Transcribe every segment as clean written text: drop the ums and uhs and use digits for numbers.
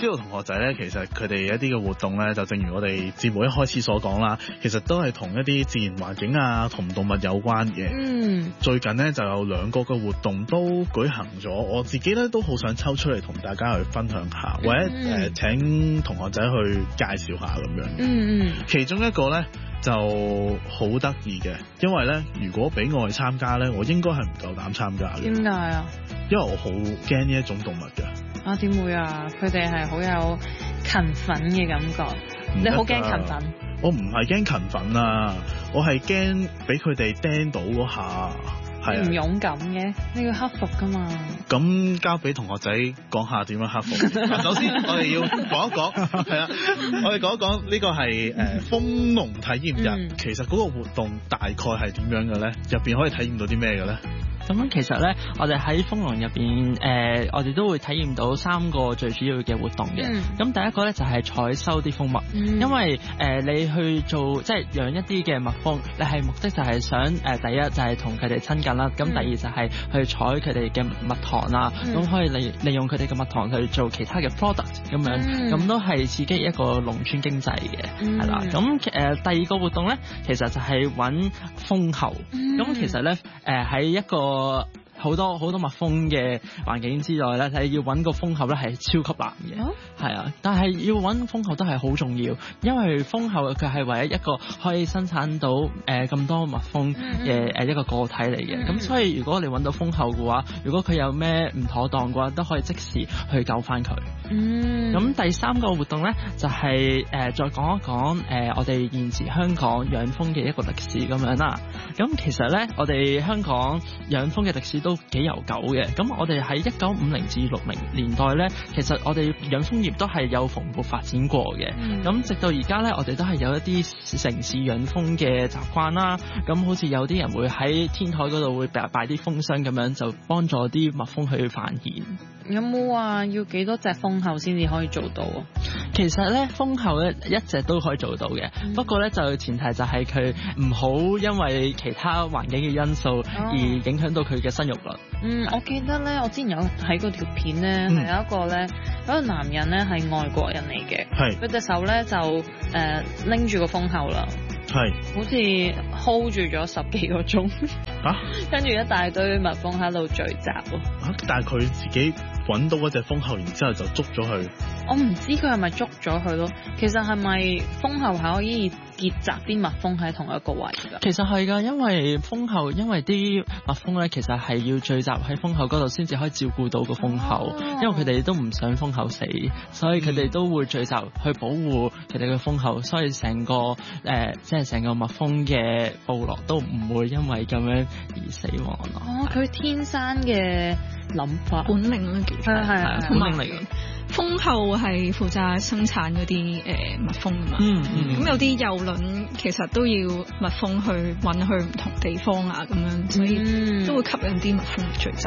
知道同學仔咧，其實佢哋一啲嘅活動咧，就正如我哋節目一開始所講啦，其實都係同一啲自然環境啊，同動物有關嘅。最近咧就有2個嘅活動都舉行咗，我自己咧都好想抽出嚟同大家去分享下，或者請同學仔去介紹下咁樣。其中一個咧就好得意嘅，因為咧如果俾我去參加咧，我應該係唔夠膽參加嘅。 點解啊？因為我好驚呢一種動物嘅。 啊，點會啊？佢哋係好有勤奮嘅感覺。你好驚勤奮？ 我唔係驚勤奮啊，我係驚俾佢哋釘到嗰下。係唔勇敢嘅，你要克服噶嘛。 咁交俾同學仔講下點樣克服。首先我哋要講一講，係啊，我哋講一講呢個係豐隆體驗日。其實嗰個活動大概係點樣嘅咧？入邊可以體驗到啲咩嘅咧？ 咁其實咧，我哋喺豐隆入邊，我哋都會體驗到3個最主要嘅活動嘅。咁第一個咧就係採收啲蜂蜜，因為你去做即係養一啲嘅蜜蜂，你係目的就係想第一就係同佢哋親近啦，咁第二就係去採佢哋嘅蜜糖啊，咁可以利用佢哋嘅蜜糖去做其他嘅 product 咁樣，咁都係刺激一個農村經濟嘅，係啦。咁第二個活動咧，其實就係揾蜂后，咁其實咧喺一個好多蜜蜂嘅環境之內咧，係要揾個蜂后咧係超級難嘅，係啊！但係要揾蜂后都係好重要，因為蜂后佢係唯一一個可以生產到咁多蜜蜂嘅一個個體嚟嘅。咁所以如果你揾到蜂后嘅話，如果佢有咩唔妥當嘅話，都可以即時去救翻佢。咁第3個活動咧，就係再講一講我哋現時香港養蜂嘅一個歷史咁樣啦。咁其實咧，我哋香港養蜂嘅歷史都幾悠久嘅。咁我哋喺1950至60年代咧，其實我哋養蜂業都係有蓬勃發展過嘅。咁直到而家咧，我哋都係有一啲城市養蜂嘅習慣啦。咁好似有啲人會喺天台嗰度會擺啲蜂箱咁樣，就幫助啲蜜蜂去繁衍。 有冇話要幾多隻蜂后先至可以做到啊？ 其實咧，蜂后咧一隻都可以做到嘅，不過咧就前提就係佢唔好因為其他環境嘅因素而影響到佢嘅生育率。 我記得咧，我之前有睇過條片咧，係有一個咧，嗰個男人咧係外國人嚟嘅，佢隻手咧就拎住個蜂后啦。好似 hold 住咗10幾個鐘，跟住一大堆蜜蜂喺度聚集喎。 但係佢自己揾到嗰隻蜂后，然之後就捉咗佢。 我唔知佢係咪捉咗佢咯。其實係咪蜂后係可以結集啲蜜蜂喺同一個位㗎？ 其實係㗎，因為啲蜜蜂咧，其實係要聚集喺蜂后嗰度先至可以照顧到個蜂后，因為佢哋都唔想蜂后死，所以佢哋都會聚集去保護佢哋嘅蜂后，所以成個即係成個蜜蜂嘅部落都唔會因為咁樣而死亡咯。 佢天生嘅諗法本領咯， 係本領嚟嘅。 蜂后係負責生產嗰啲蜜蜂啊嘛，咁有啲幼卵其實都要蜜蜂去運去唔同地方啊，咁樣所以都會吸引啲蜜蜂聚集。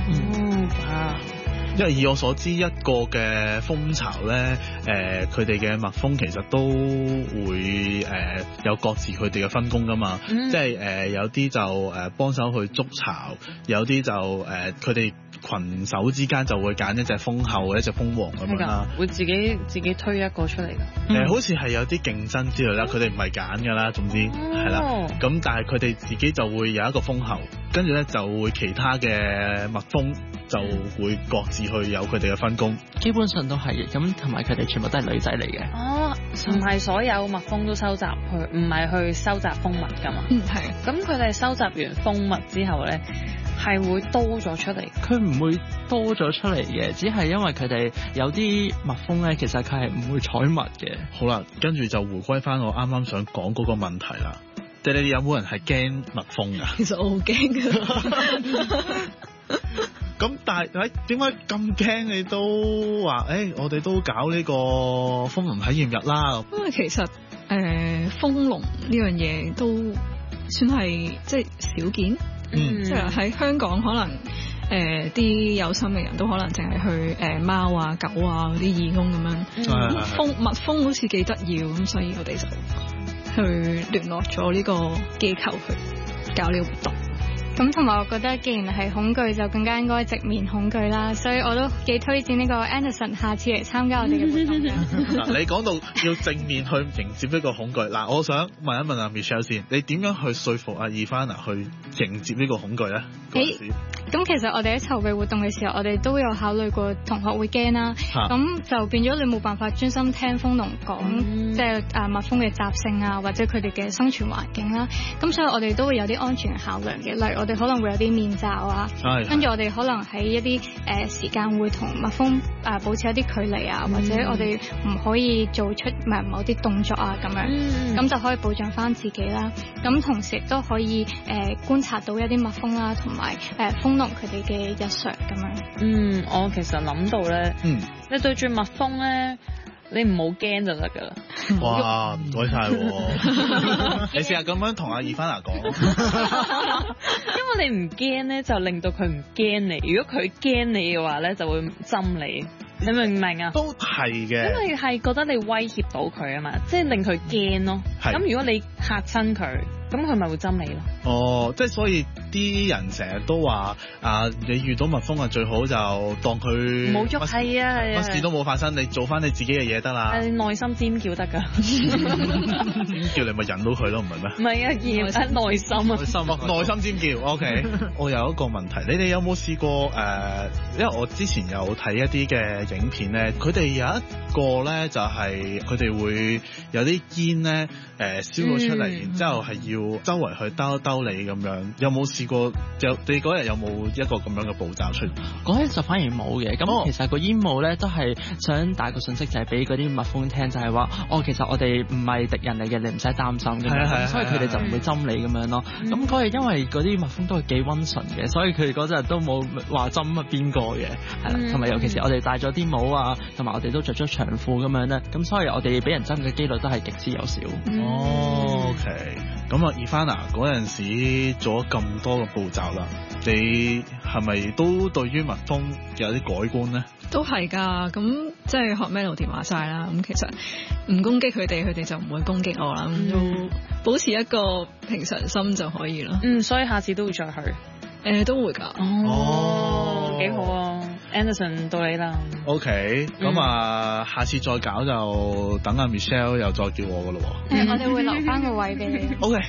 因為以我所知，一個嘅蜂巢咧，佢哋嘅蜜蜂其實都會有各自佢哋嘅分工噶嘛，即係有啲就幫手去築巢，有啲就佢哋群手之間就會揀一隻蜂后一隻蜂王咁樣啦， 會自己推一個出嚟㗎。 好似係有啲競爭之類啦，佢哋唔係揀㗎啦，總之係啦。咁但係佢哋自己就會有一個蜂后，跟住咧就會其他嘅蜜蜂就會各自去有佢哋嘅分工。 基本上都係嘅，咁同埋佢哋全部都係女仔嚟嘅。 唔係所有蜜蜂都收集唔係去收集蜂蜜㗎嘛？ 係。 咁佢哋收集完蜂蜜之後咧，係會多咗出嚟？ 佢唔會多咗出嚟嘅，只係因為佢哋有啲蜜蜂咧，其實佢係唔會採蜜嘅。 好啦，跟住就回歸翻我啱啱想講嗰個問題啦。你哋有冇人係驚蜜蜂㗎？ 其實我好驚㗎。 咁但係點解咁驚？你都話我哋都搞呢個蜂農體驗日啦。 因為其實蜂農呢樣嘢都算係即係少見，即係喺香港可能啲有心嘅人都可能淨係去貓啊狗啊嗰啲義工咁樣。蜜蜂好似幾得意咁，所以我哋就去聯絡咗呢個機構去搞呢個活動。 咁同埋我覺得，既然係恐懼，就更加應該直面恐懼啦。所以我都幾推薦呢個 Anderson 下次嚟參加我哋嘅活動嘅。 嗱，你講到要正面去迎接呢個恐懼，嗱，我想問一問阿 Michelle 先，你點樣去說服阿 Ivana 去迎接呢個恐懼咧？ 咁其實我哋喺籌備活動嘅時候，我哋都有考慮過同學會驚啦，咁就變咗你冇辦法專心聽蜂農講，即係蜜蜂嘅習性啊，或者佢哋嘅生存環境啦。咁所以我哋都會有啲安全嘅考量嘅，例如我哋可能會有啲面罩啊，跟住我哋可能喺一啲時間會同蜜蜂保持一啲距離啊，或者我哋唔可以做出某啲動作啊咁樣，咁就可以保障翻自己啦。咁同時亦都可以觀察到一啲蜜蜂啦，同埋蜂農佢哋嘅日常咁樣。 我其實諗到咧，你對住蜜蜂咧，你唔好驚就得噶啦。 哇，唔該晒，你試下咁樣同阿 Ivana 講， 因為你唔驚咧，就令到佢唔驚你。如果佢驚你嘅話咧，就會針你。你明唔明啊？ 都係嘅， 因為係覺得你威脅到佢啊嘛，即係令佢驚咯。咁如果你嚇親佢，咁佢咪會針你咯。 哦，即係所以啲人成日都話你遇到蜜蜂最好就當佢冇喐，係啊， 乜事都冇發生，你做翻你自己嘅嘢得啦。 你內心尖叫得㗎， 叫你咪引到佢咯，唔係咩？ 唔係啊，內心尖叫。OK， 我有一個問題，你哋有冇試過因為我之前有睇一啲嘅影片咧，佢哋有一個咧就係佢哋會有啲煙咧燒咗出嚟，然之後係要周圍去兜你咁樣，有冇試過？你嗰日有冇一個咁樣嘅步驟出現？ 嗰日就反而冇嘅。咁其實個煙霧咧都係想帶個信息，就係俾嗰啲蜜蜂聽，就係話其實我哋唔係敵人嚟嘅，你唔使擔心咁樣。所以佢哋就唔會針你咁樣咯。咁嗰日因為嗰啲蜜蜂都係幾溫順嘅，所以佢哋嗰陣都冇話針邊個嘅，係啦。同埋尤其是我哋戴咗啲帽啊，同埋我哋都着咗長褲咁樣咧，咁所以我哋俾人針嘅機率都係極之有少。 OK， 咁啊 Ivana 嗰陣時做咗咁多嘅步驟啦，你係咪都對於蜜蜂有啲改觀咧？ 都係㗎，咁即係學 Melody 話晒啦。咁其實唔攻擊佢哋，佢哋就唔會攻擊我啦。咁都保持一個平常心就可以啦。 所以下次都會再去。 都會㗎。 幾好啊 ！Anderson 到你啦。 OK， 咁下次再搞就等阿 Michelle 又再叫我㗎咯喎。 我哋會留翻個位俾你。 OK，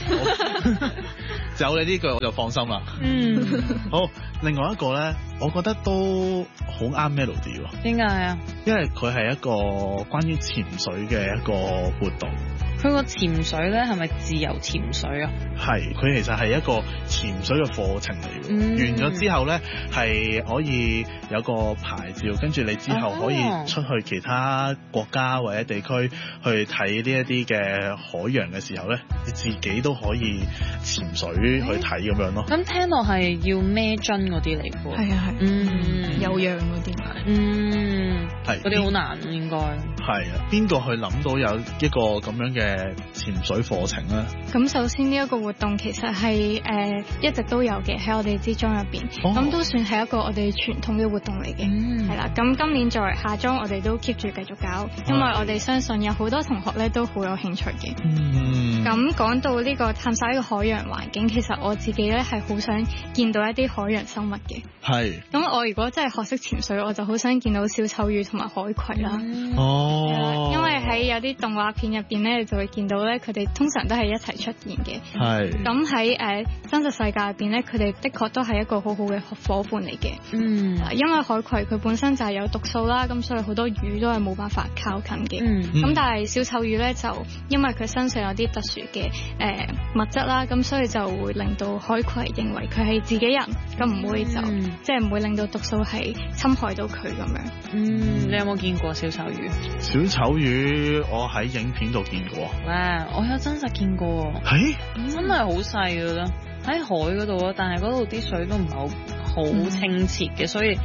有你呢句我就放心啦。好，另外一個咧，我覺得都好啱 Melody 喎。 點解啊？ 因為佢係一個關於潛水嘅一個活動。 佢個潛水咧係咪自由潛水啊？ 係，佢其實係一個潛水嘅課程嚟嘅。完咗之後咧，係可以有個牌照，跟住你之後可以出去其他國家或者地區去睇呢一啲嘅海洋嘅時候咧，你自己都可以潛水去睇咁樣咯。 咁聽落係要孭樽嗰啲嚟㗎？ 係啊係。有氧嗰啲。 係。 嗰啲好難應該。 係啊，邊個去諗到有一個咁樣嘅潛水課程咧？ 咁首先呢一個活動其實係一直都有嘅喺我哋之中入邊，咁都算係一個我哋傳統嘅活動嚟嘅，係啦。咁今年作為夏裝，我哋都 keep 住繼續搞，因為我哋相信有好多同學咧都好有興趣嘅。咁講到呢個探索呢個海洋環境，其實我自己咧係好想見到一啲海洋生物嘅。 係。 咁我如果真係學識潛水，我就好想見到小丑魚同埋海葵啦。因為喺有啲動畫片入邊咧，你就會見到咧，佢哋通常都係一齊出現嘅。係。咁喺真實世界入邊咧，佢哋的確都係一個好好嘅夥伴嚟嘅。因為海葵佢本身就係有毒素啦，咁所以好多魚都係冇辦法靠近嘅。咁但係小丑魚咧就因為佢身上有啲特殊嘅物質啦，咁所以就會令到海葵認為佢係自己人，咁唔會就即係唔會令到毒素係侵害到佢咁樣。 你有冇見過小丑魚？ 小丑魚我喺影片度見過。 哇！我有真實見過。 係？ 真係好細噶啦，喺海嗰度啊，但係嗰度啲水都唔係好清澈嘅，所以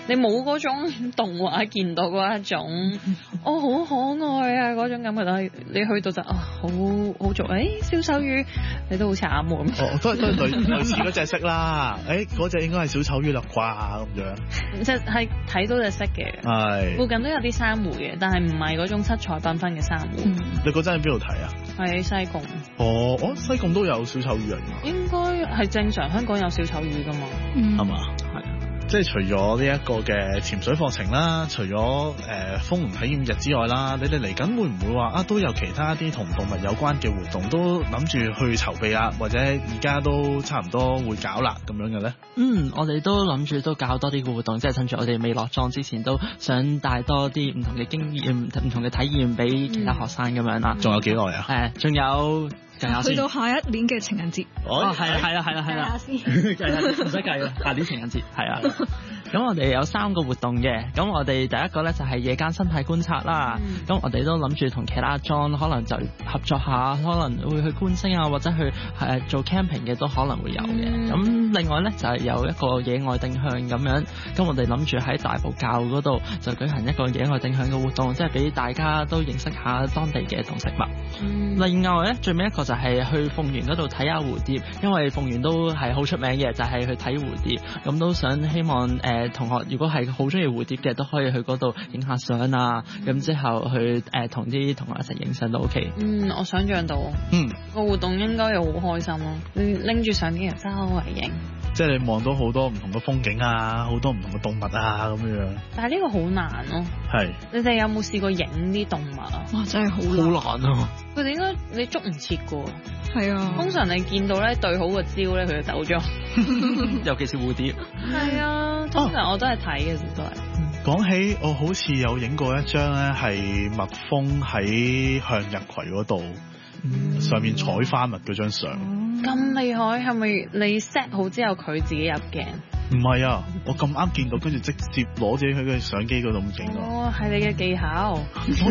你冇嗰種動畫見到嗰一種，好可愛啊嗰種感覺，但係你去到就好做，小丑魚你都好慘喎。 都係類似嗰隻色啦，嗰隻應該係小丑魚啦啩咁樣。 即係睇到隻色嘅， 係附近都有啲珊瑚嘅，但係唔係嗰種七彩繽紛嘅珊瑚。 你嗰陣喺邊度睇啊？ 喺西貢。 西貢都有小丑魚啊？ 應該係正常，香港有小丑魚噶嘛？ 係嘛？係。即係除咗呢一個嘅潛水課程啦，除咗豐隆體驗日之外啦，你哋嚟緊會唔會話都有其他啲同動物有關嘅活動都諗住去籌備啦，或者而家都差唔多會搞啦咁樣嘅咧？ 我哋都諗住都搞多啲嘅活動，即係趁住我哋未落莊之前，都想帶多啲唔同嘅經驗、唔同嘅體驗俾其他學生咁樣啦。 仲有幾耐啊？ 仲有。 去到下一年嘅情人節。 係啦。唔使計啦，下年情人節係啊。咁我哋有3個活動嘅，咁我哋第一個咧就係夜間生態觀察啦。咁我哋都諗住同其他莊可能就合作下，可能會去觀星啊，或者去做 camping 嘅都可能會有嘅。咁另外咧就係有一個野外定向咁樣，咁我哋諗住喺大埔滘嗰度就舉行一個野外定向嘅活動，即係俾大家都認識下當地嘅動植物。另外咧最尾一個就係去鳳園嗰度睇下蝴蝶，因為鳳園都係好出名嘅，就係去睇蝴蝶。咁都想希望同學如果係好中意蝴蝶嘅，都可以去嗰度影下相啊。咁之後去同啲同學一齊影相都 OK。 我想象到，個活動應該又好開心咯。拎住相機人周圍影， 即係你望到好多唔同嘅風景啊，好多唔同嘅動物啊咁樣。 但係呢個好難咯。係。你哋有冇試過影啲動物啊？ 哇，真係好難啊！ 佢哋應該你捉唔切噶。 係啊。通常你見到咧對好個焦咧，佢就走咗。 尤其是蝴蝶。係啊，通常我都係睇嘅，都係。 講起我好似有影過一張咧，係蜜蜂喺向日葵嗰度上面採花蜜嗰張相。 咁厲害，係咪你 set 好之後佢自己入鏡？ 唔係啊，我咁啱見到，跟住直接攞住佢嘅相機嗰度咁影咯。 係你嘅技巧。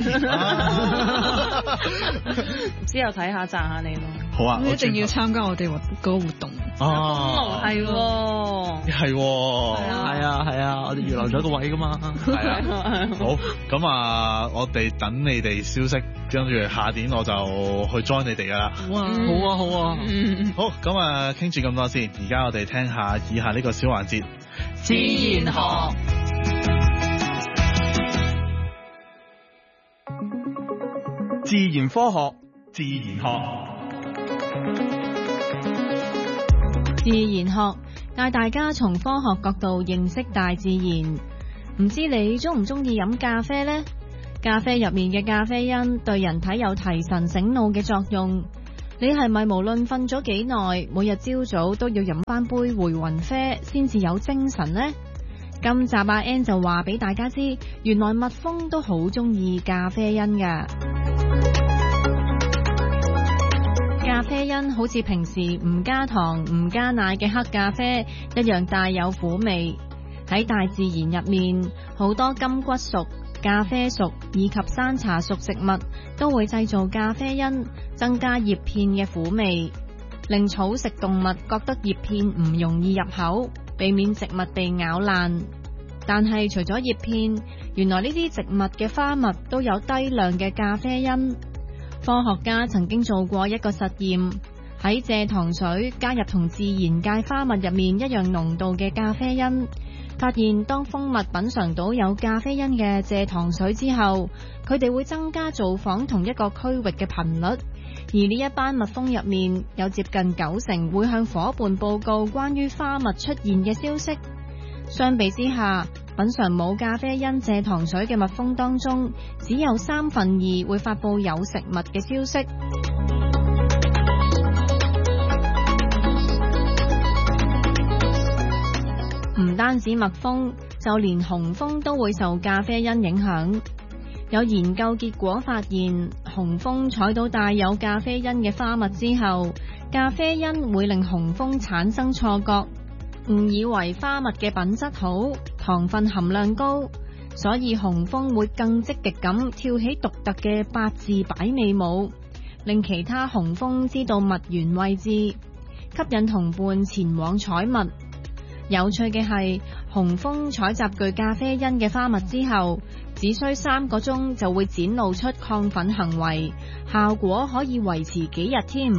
之後睇下讚下你咯。 好啊， 一定要參加我哋嗰個活動。 係喎。 係啊，我哋預留咗個位噶嘛。 係啊。好，咁啊，我哋等你哋消息，跟住下年我就去 join 你哋噶啦。 哇，好啊。 好，咁啊，傾住咁多先，而家我哋聽下以下呢個小環節， 自然學。 自然科學，自然學。 自然學帶大家從科學角度認識大自然。唔知你中唔中意飲咖啡呢？咖啡入面嘅咖啡因對人體有提神醒腦嘅作用。你係咪無論瞓咗幾耐，每日朝早都要飲翻杯回魂啡先至有精神呢？今集阿 Ann 就話俾大家知，原來蜜蜂都好中意咖啡因噶。咖啡因好似平時唔加糖唔加奶嘅黑咖啡一樣帶有苦味。喺大自然入面，好多金骨屬、咖啡屬以及山茶屬植物都會製造咖啡因，增加葉片嘅苦味，令草食動物覺得葉片唔容易入口，避免植物被咬爛。但係除咗葉片，原來呢啲植物嘅花蜜都有低量嘅咖啡因。科學家曾經做過一個實驗，喺蔗糖水加入同自然界花蜜入面一樣濃度嘅咖啡因，發現當蜂蜜品嘗到有咖啡因嘅蔗糖水之後，佢哋會增加造訪同一個區域嘅頻率，而呢一班蜜蜂入面有接近90%會向夥伴報告關於花蜜出現嘅消息。相比之下，品嘗冇咖啡因蔗糖水嘅蜜蜂當中，只有2/3會發佈有食物嘅消息。唔單止蜜蜂，就連雄蜂都會受咖啡因影響。有研究結果發現，雄蜂採到帶有咖啡因嘅花蜜之後，咖啡因會令雄蜂產生錯覺，誤以為花蜜嘅品質好，糖分含量高，所以雄蜂會更積極咁跳起獨特嘅8字擺尾舞，令其他雄蜂知道蜜源位置，吸引同伴前往採蜜。 有趣嘅係，雄蜂採集具咖啡因嘅花蜜之後，只需3個鐘就會展露出亢奮行為，效果可以維持幾日添。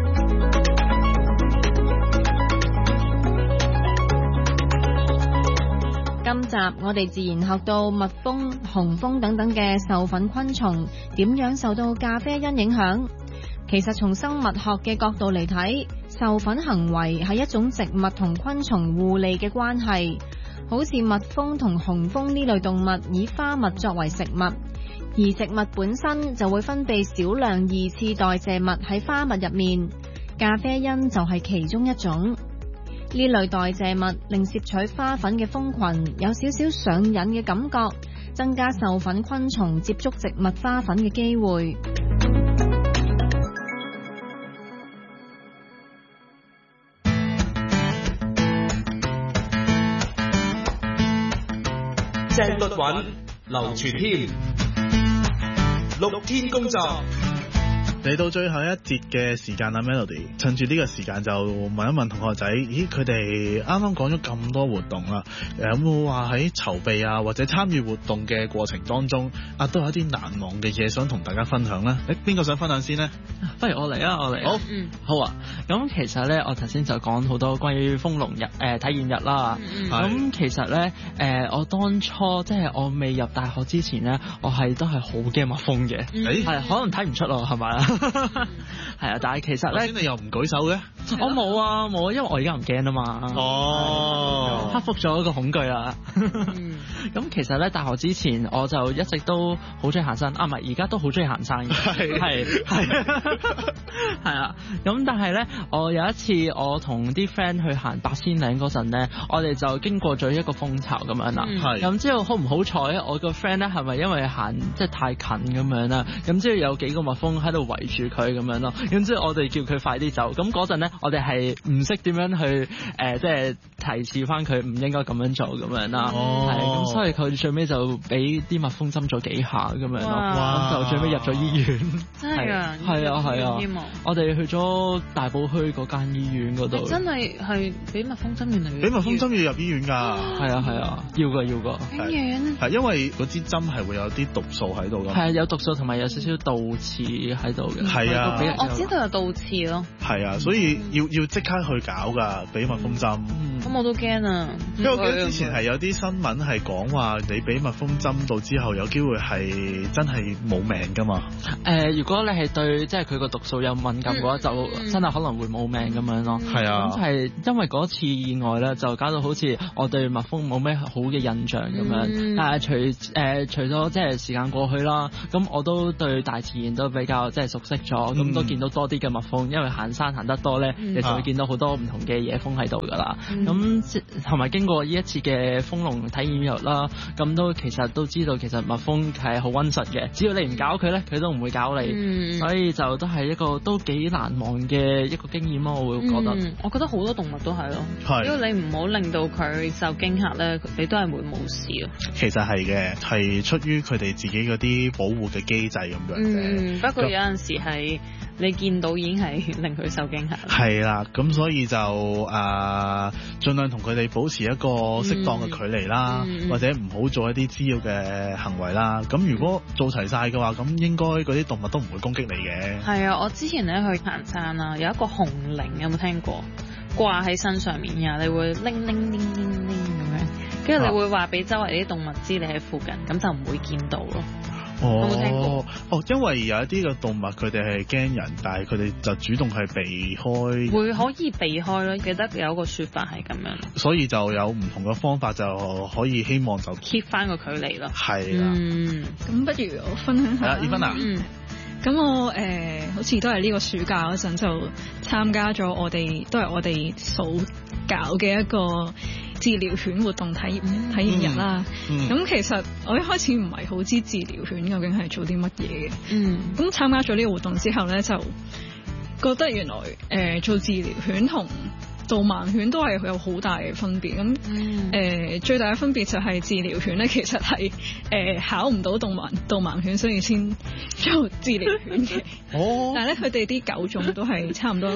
今集我哋自然學到蜜蜂、雄蜂等等嘅授粉昆蟲點樣受到咖啡因影響。其實從生物學嘅角度嚟睇，授粉行為係一種植物同昆蟲互利嘅關係。好似蜜蜂同雄蜂呢類動物以花蜜作為食物，而植物本身就會分泌少量二次代謝物喺花蜜入面，咖啡因就係其中一種。呢類代謝物令攝取花粉嘅蜂群有少少上癮嘅感覺，增加授粉昆蟲接觸植物花粉嘅機會。 鄭律韻、劉傳謙，6天工作。 嚟到最後一節嘅時間啦 ，Melody， 趁住呢個時間就問一問同學仔，咦，佢哋啱啱講咗咁多活動啦，有冇話喺籌備啊或者參與活動嘅過程當中，都有一啲難忘嘅嘢想同大家分享呢？邊個想分享先呢？ 不如我嚟啊！好，好啊。咁其實咧，我頭先就講好多關於蜂農日體驗日啦。咁其實咧，我當初即係我未入大學之前咧，我都係好驚蜜蜂嘅。係可能睇唔出咯，係咪啊？係啊，但係其實咧， 你又唔舉手嘅？ 我冇啊，冇，因為我而家唔驚啊嘛。哦，克服咗個恐懼啦。咁其實咧，大學之前我就一直都好中意行山，唔係而家都好中意行山嘅。係啊。咁但係咧，我有一次我同啲 friend 去行八仙嶺嗰陣咧，我哋就經過咗一個蜂巢咁樣啦。咁之後好唔好彩，我個 friend 咧係咪因為行即係太近咁樣啦？咁之後有幾個蜜蜂喺度圍住佢咁樣咯。咁之後我哋叫佢快啲走。咁嗰陣咧，我哋係唔識點樣去即係提示翻佢唔應該咁樣做咁樣啦。係咁，所以佢最尾就俾啲蜜蜂針咗幾下咁樣咯。咁就最尾入咗醫院。真係啊！係啊！我哋去咗大埔墟嗰間醫院嗰度。真係俾蜜蜂針，原來俾蜜蜂針要入醫院㗎。 係啊，要㗎。 醫院係因為嗰支針係會有啲毒素喺度㗎。 係啊，有毒素同埋有少少倒刺喺度嘅。 係啊， 我知道有倒刺咯。 係啊，所以要即刻去搞㗎，俾蜜蜂針。 咁我都驚啊！ 因為我記得之前係有啲新聞係講話，你俾蜜蜂針到之後，有機會係真係冇命㗎嘛。 如果你係對即係佢個毒素有敏感嘅話，就真係可能會冇命咁樣咯。 係啊， 咁係因為嗰次意外咧，就搞到好似我對蜜蜂冇咩好嘅印象咁樣。但係除咗即係時間過去啦，咁我都對大自然都比較即係熟悉咗，咁都見到多啲嘅蜜蜂。因為行山行得多咧，你就會見到好多唔同嘅野蜂喺度㗎啦。咁同埋經過呢一次嘅蜂農體驗日啦，咁都其實都知道其實蜜蜂係好溫實嘅，只要你唔搞佢咧，佢都唔會搞你。所以就都係一個都幾難忘嘅一個經驗咯，我會覺得。 我覺得好多動物都係咯，只要你唔好令到佢受驚嚇咧，你都係會冇事咯。 其實係嘅，係出於佢哋自己嗰啲保護嘅機制咁樣。 不過有陣時係你見到已經係令佢受驚嚇。 係啦，咁所以就盡量同佢哋保持一個適當嘅距離啦，或者唔好做一啲滋擾嘅行為啦。咁如果做齊晒嘅話，咁應該嗰啲動物都唔會攻擊你嘅。 係啊，我之前咧去行山啦，有一個紅鈴，有冇聽過？掛喺身上面㗎，你會鈴鈴鈴鈴鈴咁樣，跟住你會話俾周圍啲動物知你喺附近，咁就唔會見到咯。有冇聽過？ 因為有一啲嘅動物佢哋係驚人，但係佢哋就主動係避開， 會可以避開咯。記得有個說法係咁樣， 所以就有唔同嘅方法就可以希望就 keep 翻個距離咯。 係啦， 咁不如我分享下。 葉芬啊， 咁我好似都係呢個暑假嗰陣就參加咗我哋所搞嘅一個治療犬活動體驗日啦。咁其實我一開始唔係好知治療犬究竟係做啲乜嘢嘅。咁參加咗呢個活動之後咧，就覺得原來做治療犬同導盲犬都係有好大嘅分別。咁最大嘅分別就係治療犬咧，其實係考唔到導盲犬，所以先做治療犬嘅。但係咧，佢哋啲狗種都係差唔多。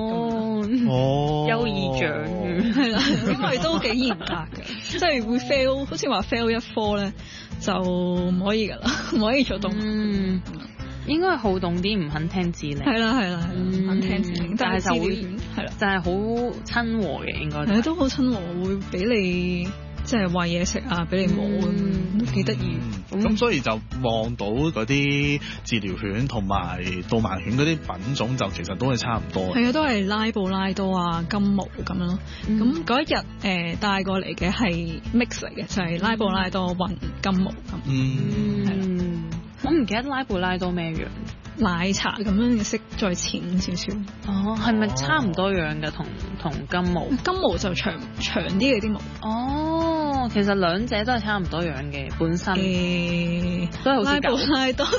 優異獎係啦，因為都幾嚴格嘅，即係會 fail， 好似話 fail 一科咧就唔可以噶啦，唔可以做導盲。 應該係好動啲，唔肯聽指令。係啦， 唔肯聽指令。但係治療犬係啦， 就係好親和嘅，應該係都好親和，會俾你即係餵嘢食啊，俾你摸咁，都幾得意。 咁所以就望到嗰啲治療犬同埋導盲犬嗰啲品種就其實都係差唔多。 係啊，都係拉布拉多啊、金毛咁樣咯。咁嗰一日帶過嚟嘅係 mix 嚟嘅，就係拉布拉多混金毛咁。 我唔記得拉布拉多咩樣， 奶茶咁樣嘅色，再淺少少。 係咪差唔多樣嘅同金毛？ 金毛就長啲嘅啲毛。 其實兩者都係差唔多樣嘅本身。都係好似拉布拉多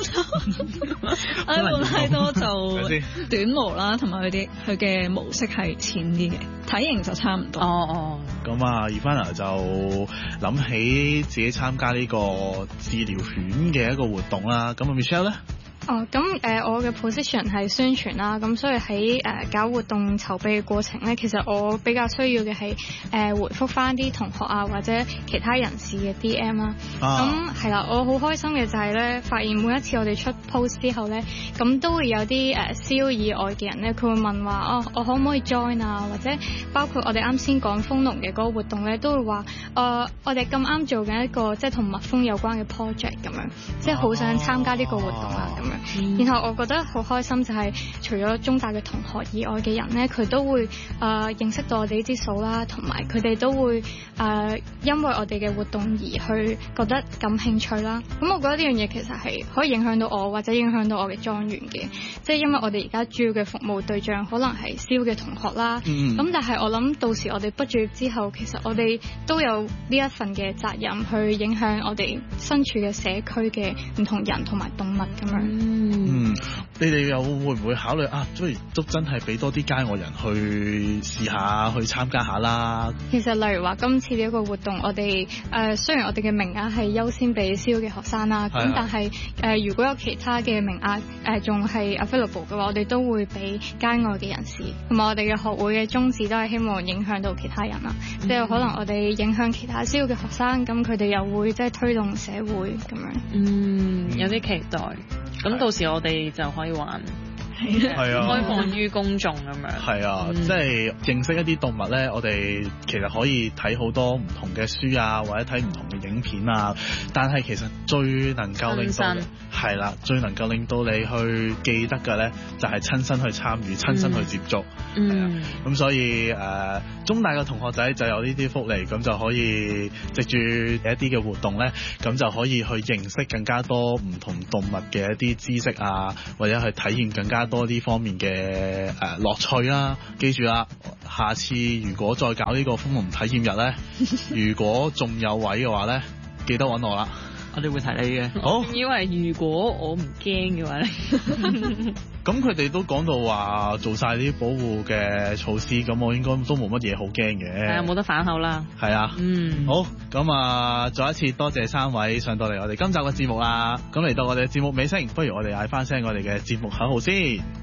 就短毛啦，同埋佢嘅毛色係淺啲嘅，體型就差唔多。 咁啊 Ivana 就諗起自己參加呢個治療犬嘅一個活動啦。咁啊 Michelle 咧？ 我嘅 position 係宣傳啦，咁所以喺搞活動籌備嘅過程咧，其實我比較需要嘅係回覆翻啲同學啊或者其他人士嘅 DM 啦。咁係啦，我好開心嘅就係咧，發現每一次我哋出 post 之後咧，咁都會有啲CU 以外嘅人咧，佢會問話我可唔可以 join 啊？或者包括我哋啱先講豐隆嘅嗰個活動咧，都會話我哋咁啱做緊一個即係同蜜蜂有關嘅 project 咁樣，即係好想參加呢個活動啊咁樣。然後我覺得好開心就係除咗中大嘅同學以外嘅人咧，佢都會認識到我哋呢支數啦，同埋佢哋都會因為我哋嘅活動而去覺得感興趣啦。咁我覺得呢樣嘢其實係可以影響到我或者影響到我嘅莊園嘅，即係因為我哋而家主要嘅服務對象可能係CU嘅同學啦。咁但係我諗到時我哋畢咗業之後，其實我哋都有呢一份嘅責任去影響我哋身處嘅社區嘅唔同人同埋動物咁樣。 你哋又會唔會考慮不如都真係俾多啲街外人去試下去參加下啦？ 其實例如話今次呢一個活動，我哋雖然我哋嘅名額係優先俾CU嘅學生啦，咁但係如果有其他嘅名額仲係 available 嘅話，我哋都會俾街外嘅人士。同埋我哋嘅學會嘅宗旨都係希望影響到其他人啦，即係可能我哋影響其他CU嘅學生，咁佢哋又會即係推動社會咁樣。 有啲期待。咁到時我哋就可以玩， 係啊， 開放於公眾咁樣。 係啊，即係認識一啲動物咧，我哋其實可以睇好多唔同嘅書啊，或者睇唔同嘅影片啊。但係其實最能夠令到係啦，最能夠令到你去記得嘅咧，就係親身去參與、親身去接觸。咁所以中大嘅同學仔就有呢啲福利，咁就可以藉住一啲嘅活動咧，咁就可以去認識更加多唔同動物嘅一啲知識啊，或者去體驗更加多呢方面嘅樂趣啦。記住啦，下次如果再搞呢個豐隆體驗日咧，如果仲有位嘅話咧，記得揾我啦。 我哋會提你嘅。 好，以為如果我唔驚嘅話咧， 咁佢哋都講到話做晒啲保護嘅措施，咁我應該都冇乜嘢好驚嘅。 係啊，冇得反口啦。 係啊，好，咁再一次多謝三位上到嚟我哋今集嘅節目啦。咁嚟到我哋嘅節目尾聲，不如我哋嗌翻聲我哋嘅節目口號先。